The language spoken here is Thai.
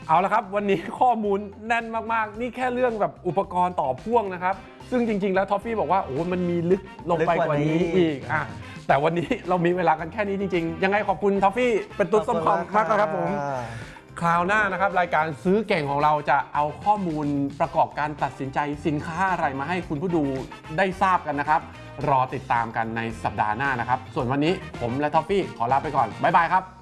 เอาละครับวันนี้ข้อมูลแน่นมากๆนี่แค่เรื่องแบบอุปกรณ์ต่อพ่วงนะครับซึ่งจริงๆแล้วท็อฟฟี่บอกว่าโอ้มันมีลึกลงไปกว่านี้อีกแต่วันนี้เรามีเวลากันแค่นี้จริงๆยังไงขอบคุณท็อฟฟี่เป็นตุ๊ดส้มคอมมากครับผมคราวหน้านะครับรายการซื้อเก่งของเราจะเอาข้อมูลประกอบการตัดสินใจสินค้าอะไรมาให้คุณผู้ดูได้ทราบกันนะครับรอติดตามกันในสัปดาห์หน้านะครับส่วนวันนี้ผมและท็อฟฟี่ขอลาไปก่อนบ๊ายบายครับ